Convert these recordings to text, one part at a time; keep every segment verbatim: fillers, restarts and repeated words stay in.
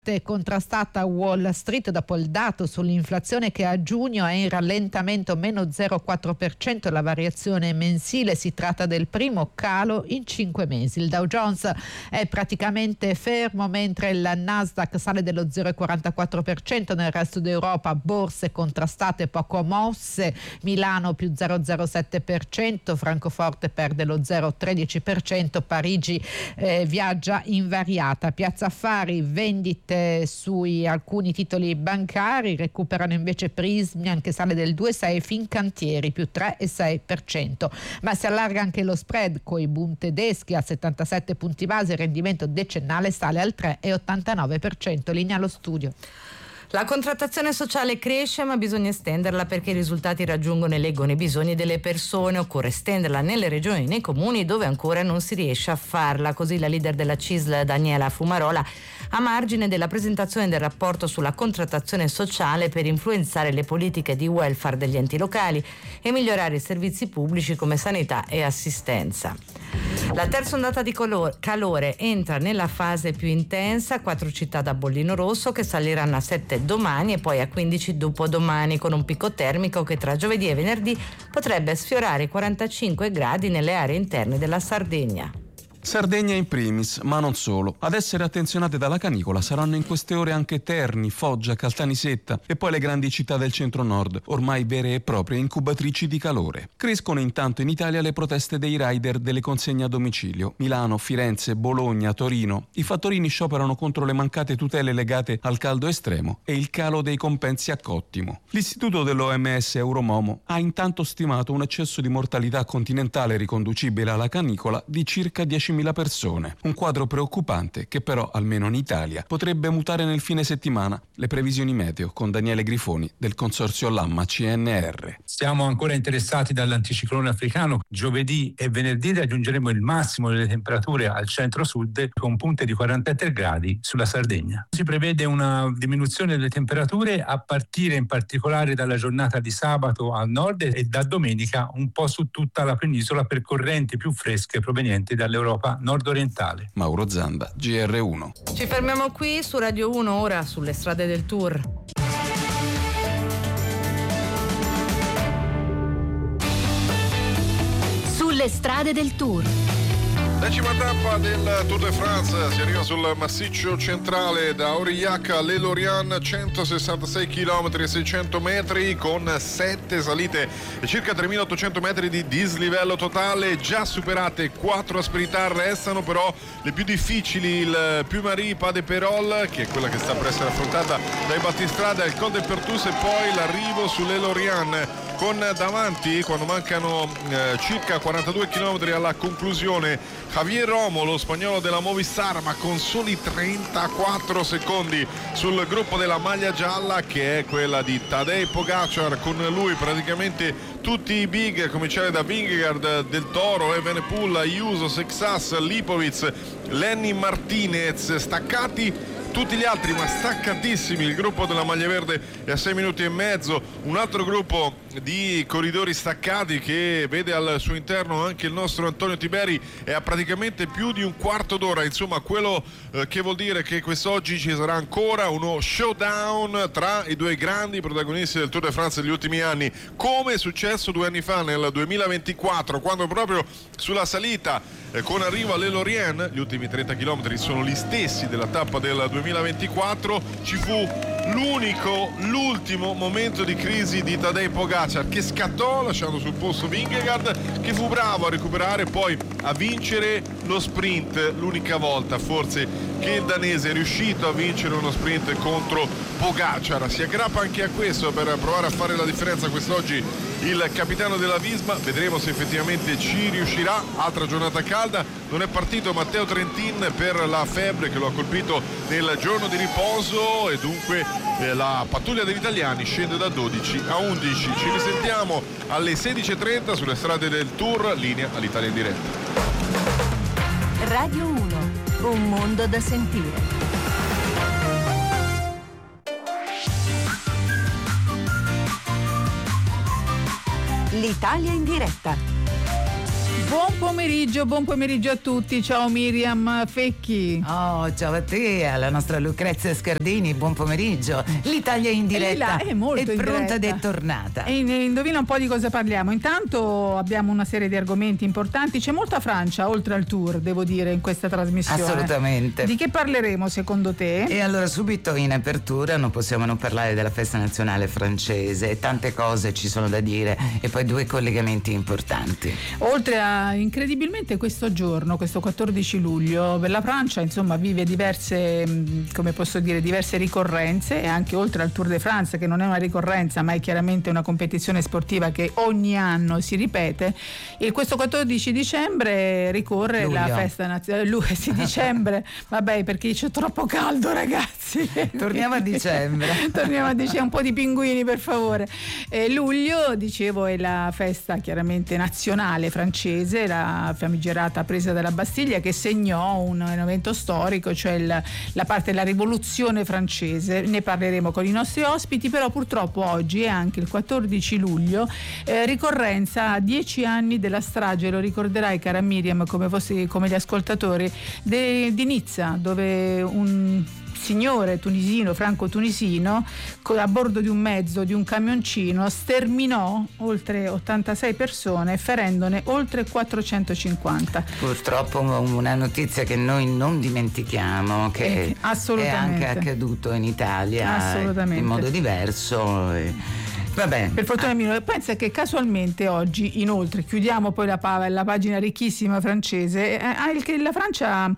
Contrastata Wall Street dopo il dato sull'inflazione che a giugno è in rallentamento meno zero virgola quattro per cento, la variazione mensile, si tratta del primo calo in cinque mesi. Il Dow Jones è praticamente fermo mentre il Nasdaq sale dello zero virgola quarantaquattro per cento. Nel resto d'Europa borse contrastate poco mosse, Milano più zero virgola zero sette per cento, Francoforte perde lo zero virgola tredici per cento, Parigi eh, viaggia invariata. Piazza Affari, vendite sui alcuni titoli bancari, recuperano invece Prismian che sale del due virgola sei, Fincantieri più tre virgola sei per cento, ma si allarga anche lo spread coi Bund tedeschi a settantasette punti base, il rendimento decennale sale al tre virgola ottantanove per cento. Linea allo studio. La contrattazione sociale cresce, ma bisogna estenderla perché i risultati raggiungono e leggono i bisogni delle persone. Occorre estenderla nelle regioni e nei comuni dove ancora non si riesce a farla. Così la leader della C I S L, Daniela Fumarola, a margine della presentazione del rapporto sulla contrattazione sociale per influenzare le politiche di welfare degli enti locali e migliorare i servizi pubblici come sanità e assistenza. La terza ondata di calore entra nella fase più intensa, quattro città da bollino rosso che saliranno a sette domani e poi a quindici dopodomani, con un picco termico che tra giovedì e venerdì potrebbe sfiorare i quarantacinque gradi nelle aree interne della Sardegna. Sardegna in primis, ma non solo. Ad essere attenzionate dalla canicola saranno in queste ore anche Terni, Foggia, Caltanissetta e poi le grandi città del centro-nord, ormai vere e proprie incubatrici di calore. Crescono intanto in Italia le proteste dei rider delle consegne a domicilio. Milano, Firenze, Bologna, Torino. I fattorini scioperano contro le mancate tutele legate al caldo estremo e il calo dei compensi a cottimo. L'istituto dell'O M S Euromomo ha intanto stimato un eccesso di mortalità continentale riconducibile alla canicola di circa diecimila persone. Un quadro preoccupante che però, almeno in Italia, potrebbe mutare nel fine settimana. Le previsioni meteo con Daniele Grifoni del consorzio Lamma C N R. Siamo ancora interessati dall'anticiclone africano. Giovedì e venerdì raggiungeremo il massimo delle temperature al centro-sud con punte di quarantatre gradi sulla Sardegna. Si prevede una diminuzione delle temperature a partire in particolare dalla giornata di sabato al nord e da domenica un po' su tutta la penisola per correnti più fresche provenienti dall'Europa nord-orientale. Mauro Zanda, G R uno. Ci fermiamo qui su Radio uno, ora sulle strade del Tour. Sulle strade del Tour. Decima tappa del Tour de France, si arriva sul massiccio centrale da Aurillac a Les Lorient, centosessantasei chilometri e seicento metri con sette salite e circa tremilaottocento metri di dislivello totale, già superate quattro asperità, restano però le più difficili, il Puy-Marie Pas de Pérol, che è quella che sta per essere affrontata dai battistrada, il Col de Pertus e poi l'arrivo su Les Lorient, con davanti, quando mancano eh, circa quarantadue chilometri alla conclusione, Javier Romo, lo spagnolo della Movistar, ma con soli trentaquattro secondi sul gruppo della maglia gialla, che è quella di Tadej Pogacar. Con lui praticamente tutti i big, a cominciare da Vingegaard, Del Toro, Evenepoel, Ayuso, Sexas, Lipovic, Lenny Martinez, staccati tutti gli altri, ma staccatissimi. Il gruppo della maglia verde è a sei minuti e mezzo, un altro gruppo di corridori staccati che vede al suo interno anche il nostro Antonio Tiberi è a praticamente più di un quarto d'ora. Insomma, quello eh, che vuol dire che quest'oggi ci sarà ancora uno showdown tra i due grandi protagonisti del Tour de France degli ultimi anni, come è successo due anni fa nel duemilaventiquattro, quando proprio sulla salita eh, con arrivo a Les Lorient, gli ultimi trenta chilometri sono gli stessi della tappa del duemilaventiquattro, ci fu l'unico, l'ultimo momento di crisi di Tadej Pogacar, che scattò lasciando sul posto Vingegaard, che fu bravo a recuperare, poi a vincere lo sprint, l'unica volta forse che il danese è riuscito a vincere uno sprint contro Pogacar. Si aggrappa anche a questo per provare a fare la differenza quest'oggi il capitano della Visma, vedremo se effettivamente ci riuscirà. Altra giornata calda, non è partito Matteo Trentin per la febbre che lo ha colpito nel giorno di riposo e dunque eh, la pattuglia degli italiani scende da dodici a undici. Ci risentiamo alle sedici e trenta sulle strade del Tour, linea all'Italia in diretta. Radio uno, un mondo da sentire. L'Italia in diretta. Buon pomeriggio, buon pomeriggio a tutti. Ciao Miriam Fecchi. Oh, ciao a te, alla nostra Lucrezia Scardini, buon pomeriggio. L'Italia è in diretta, è, molto è in pronta diretta. ed è tornata. E indovina un po' di cosa parliamo. Intanto abbiamo una serie di argomenti importanti. C'è molta Francia oltre al tour, devo dire, in questa trasmissione. Assolutamente. Di che parleremo secondo te? E allora subito in apertura non possiamo non parlare della festa nazionale francese. Tante cose ci sono da dire e poi due collegamenti importanti. Oltre a incredibilmente questo giorno, questo quattordici luglio, per la Francia insomma vive diverse, come posso dire, diverse ricorrenze, e anche oltre al Tour de France, che non è una ricorrenza ma è chiaramente una competizione sportiva che ogni anno si ripete, e questo quattordici dicembre ricorre Luglio. la festa nazionale. Luglio, sì, dicembre, vabbè, perché c'è troppo caldo, ragazzi. Torniamo a dicembre. Torniamo a dicembre, un po' di pinguini per favore. Eh, luglio, dicevo, è la festa chiaramente nazionale francese, la famigerata presa della Bastiglia, che segnò un, un evento storico, cioè il, la parte della rivoluzione francese. Ne parleremo con i nostri ospiti, però purtroppo oggi è anche il quattordici luglio, eh, ricorrenza a dieci anni della strage, lo ricorderai cara Miriam, come, fossi, come gli ascoltatori, de, di Nizza, dove un signore tunisino, franco-tunisino, a bordo di un mezzo, di un camioncino, sterminò oltre ottantasei persone, ferendone oltre quattrocentocinquanta. Purtroppo una notizia che noi non dimentichiamo, che eh, è anche accaduto in Italia in modo diverso. E... Vabbè. Per fortuna mia, pensa che casualmente oggi, inoltre, chiudiamo poi la, la pagina ricchissima francese, eh, la Francia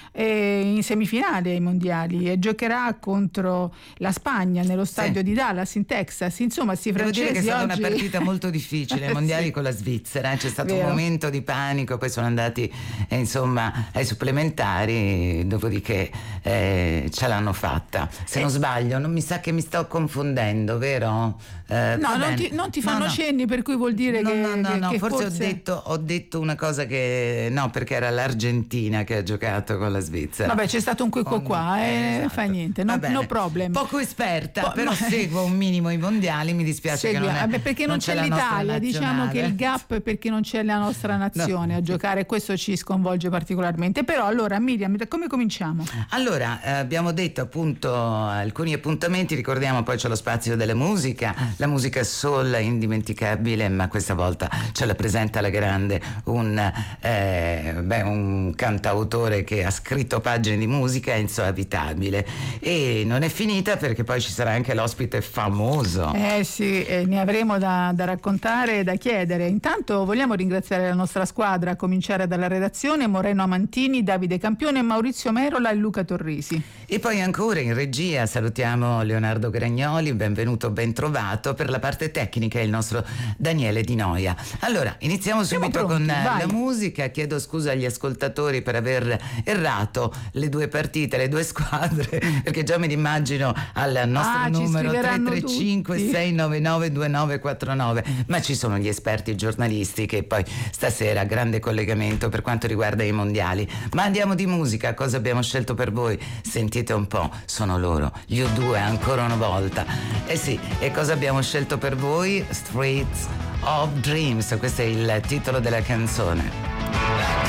in semifinale ai mondiali e giocherà contro la Spagna nello stadio sì. di Dallas in Texas. Insomma, si francesi Devo dire che è stata oggi... una partita molto difficile ai mondiali sì. con la Svizzera, c'è stato Vero. un momento di panico, poi sono andati eh, insomma ai supplementari, dopodiché eh, ce l'hanno fatta. Se eh. non sbaglio, non mi sa che mi sto confondendo, vero? Eh, no, non ti, non ti fanno no, no. cenni, per cui vuol dire no, che no, no, che, no, che forse, forse... Ho, detto, ho detto una cosa che no, perché era l'Argentina che ha giocato con la Svizzera. Vabbè, c'è stato un qui qua qua, eh, esatto. fa niente, no, no problem. Poco esperta, po- però ma... seguo un minimo i mondiali, mi dispiace Segui, che non, è, vabbè, perché non, non c'è, c'è l'Italia, diciamo che il gap è perché non c'è la nostra nazione no. a giocare, questo ci sconvolge particolarmente. Però allora Miriam, come cominciamo? Allora, eh, abbiamo detto appunto alcuni appuntamenti, ricordiamo poi c'è lo spazio della musica, la musica soul indimenticabile, ma questa volta ce la presenta alla grande un, eh, beh, un cantautore che ha scritto pagine di musica, Enzo Abitabile, e non è finita perché poi ci sarà anche l'ospite famoso. Eh sì, eh, ne avremo da, da raccontare e da chiedere. Intanto vogliamo ringraziare la nostra squadra, a cominciare dalla redazione: Moreno Amantini, Davide Campione, Maurizio Merola e Luca Torrisi. E poi ancora in regia salutiamo Leonardo Gragnoli, benvenuto, ben trovato. Per la parte tecnica il nostro Daniele Di Noia. Allora, iniziamo subito pronti, con vai. la musica. Chiedo scusa agli ascoltatori per aver errato le due partite, le due squadre, perché già me li immagino al nostro ah, numero tre tre cinque sei nove nove due nove quattro nove, ma ci sono gli esperti giornalisti che poi stasera grande collegamento per quanto riguarda i mondiali. Ma andiamo di musica, cosa abbiamo scelto per voi? Sentite un po', sono loro, gli U due ancora una volta. Eh sì, e cosa abbiamo scelto per voi? Streets of Dreams, questo è il titolo della canzone.